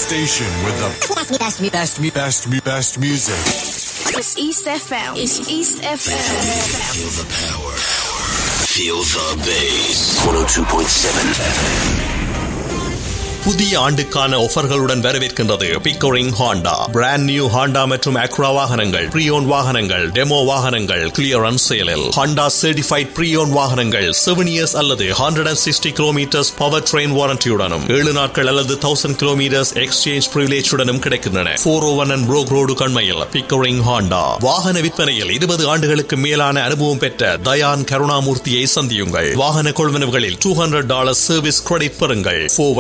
station with the best music. It's East FM. It's East FM. Feel the power. Feel the bass. 102.7 FM. புதிய ஆண்டுக்கான ஆஃபர்களுடன் வரவேற்கின்றது Pickering Honda. Brand new Honda மற்றும் Accra வாகனங்கள், ப்ரீயோன் வாகனங்கள், demo வாகனங்கள் clearance சேலில். Honda certified ப்ரீயோன் வாகனங்கள் 7 years அல்லது 160 kilometers power train வாரண்டியுடனும் 7 நாட்கள் அல்லது 1000 kilometers எக்ஸ்சேஞ்ச் பிரிவிலேஜுடனும் கிடைக்கின்றன. 401 and Brook Road கண்மையில் Pickering Honda. வாகன விற்பனையில் 20 ஆண்டுகளுக்கு மேலான அனுபவம் பெற்ற தயான் கருணாமூர்த்தியை சந்தியுங்கள். வாகன கொள்வனவுகளில் $200 சர்வீஸ் கிரெடிட் பெறுங்கள்.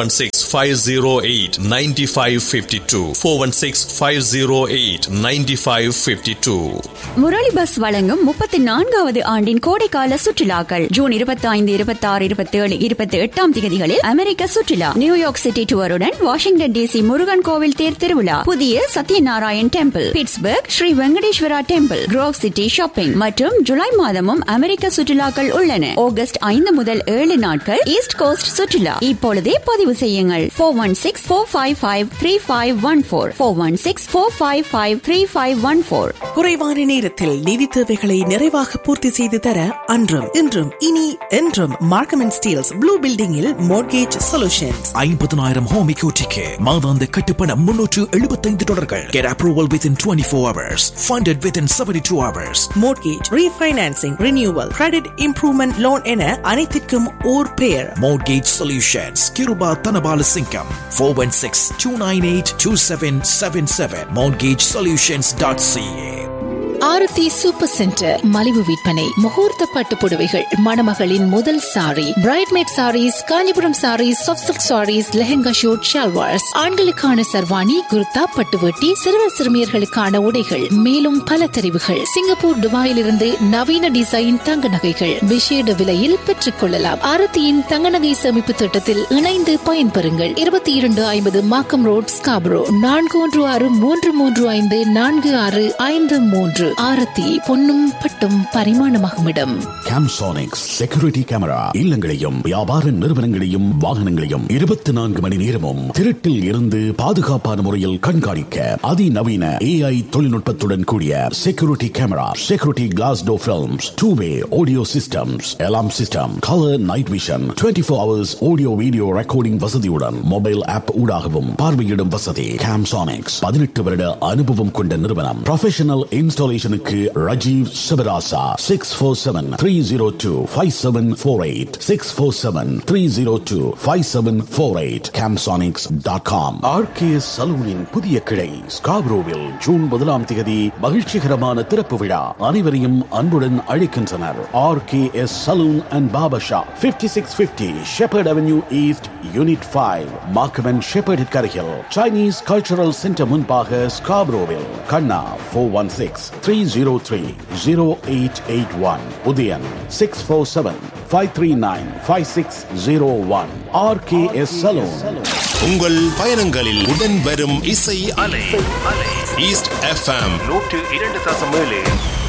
416-508-9552 416-508-9552. முரளி பஸ் வழங்கும் 34வது ஆண்டின் கோடைக்கால சுற்றுலாக்கள் ஜூன் 25, 26, 27, 28 தேதிகளில் அமெரிக்க சுற்றுலா, New York city டூருடன் Washington DC Murugan கோவில் தேர் திருவிழா, புதிய Satyanarayan temple, Pittsburgh Sri Venkateswara temple, grove city shopping மற்றும் ஜூலை மாதமும் அமெரிக்க சுற்றுலாக்கள் உள்ளன. ஆகஸ்ட் 5 முதல் 7 நாட்கள் ஈஸ்ட் கோஸ்ட் சுற்றுலா. இப்பொழுதே பதிவு செய்யுங்கள். 416-455-3514 416-455-3514. குறைவான நேரத்தில் நிதி தேவைகளை நிறைவாக பூர்த்தி செய்து தர அன்றும் இன்றும் இனி என்றும் மார்க்கம் அண்ட் ஸ்டீல்ஸ் ப்ளூ பில்டிங்கில் மோர்கேஜ் சொல்யூஷன்ஸ். 50,000 ஹோம் எக்யூட்டிக்கு மாதாந்த கட்டுப்பணம் $375. Get approval within 24 hours. Funded within 72 hours. Mortgage refinancing, renewal, credit improvement loan என அனைத்திற்கும் ஓர் பெயர். Mortgage Solutions. Kiruba Tanabala Singham. 416-298-2777. MortgageSolutions.ca. ஆரத்தி சூப்பர் சென்டர் மலிவு விற்பனை. முகூர்த்த பட்டு புடவைகள், மணமகளின் முதல் sorry, பிரைட்மேட் saris, Kanchipuram saris, soft silk saris, lehenga shoot, shalwars, ஆண்களுக்கான சர்வாணி, குர்தா, பட்டுவட்டி, சிறுவர் சிறுமியர்களுக்கான உடைகள், மேலும் பல தெரிவுகள். சிங்கப்பூர், துபாயில் இருந்து நவீன டிசைன் தங்க நகைகள் விசேட விலையில் பெற்றுக் கொள்ளலாம். ஆரத்தியின் தங்க நகை சேமிப்பு திட்டத்தில் இணைந்து பயன்பெறுங்கள். 2250 மாக்கம் ரோட், ஸ்காப்ரோ. 4163354653. ஆரத்தி பொன்னும் பட்டும் பரிமாணமாகும் இடம். கேம்சோனிக்ஸ் செக்யூரிட்டி கேமரா இல்லங்களையும் வியாபார நிறுவனங்களையும் வாகனங்களையும் 24 மணி நேரமும் திருட்டில் இருந்து பாதுகாப்பான முறையில் கண்காணிக்க அதிநவீன AI தொழில்நுட்பத்துடன் கூடிய security camera, security class door films, 2-way audio systems, alarm system, colour night vision, 24 hours audio video recording வசதியுடன் மொபைல் ஆப் ஊடாகவும் பார்வையிடும் வசதி. கேம்சோனிக்ஸ் 18 வருட அனுபவம் கொண்ட நிறுவனம். Professional இன்ஸ்டாலேஷனுக்கு Rajeev Sivarasa 647-302-5748 647-302-5748 camsonics.com. RKS சலூனின் புதிய கிளை ஸ்காப்ரோவில் ஜூன் 1 மகிழ்ச்சிகரமான திறப்பு விழா. அனைவரையும் அன்புடன் அழைக்கின்றனர். RKS salon and barber shop, 5650 shepherd avenue east, unit 5, Markham and shepherd கரையில், சைனீஸ் கல்ச்சரல் சென்டர் முன்பாக ஸ்காப்ரோவில். கண்ணா 416-303-0881. உதயன் 647-539-5601. RKS salon. உங்கள் பயணங்களில் உடன் வரும் இசை அலை. East FM 102.7